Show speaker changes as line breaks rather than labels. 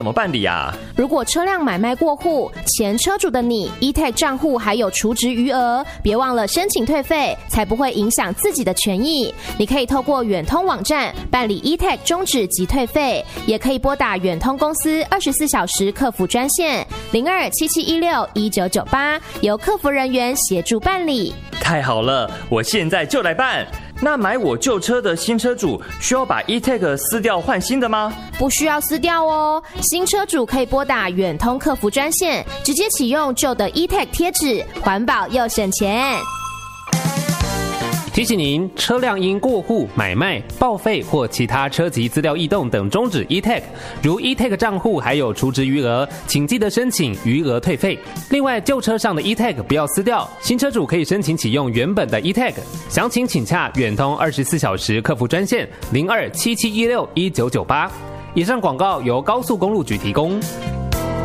怎么办理啊？
如果车辆买卖过户，前车主的你 eTag 账户还有储值余额，别忘了申请退费，才不会影响自己的权益。你可以透过远通网站办理 eTag 终止及退费，也可以拨打远通公司24小时客服专线0277161998，由客服人员协助办理。
太好了，我现在就来办。那买我旧车的新车主需要把 eTag 撕掉换新的吗？
不需要撕掉哦，新车主可以拨打远通客服专线，直接启用旧的 eTag 贴纸，环保又省钱。
提醒您，车辆因过户、买卖、报废或其他车籍资料异动等终止 eTag， 如 eTag 账户还有储值余额，请记得申请余额退费。另外，旧车上的 eTag 不要撕掉，新车主可以申请启用原本的 eTag。详情请洽远通24小时客服专线0277161998。以上广告由高速公路局提供。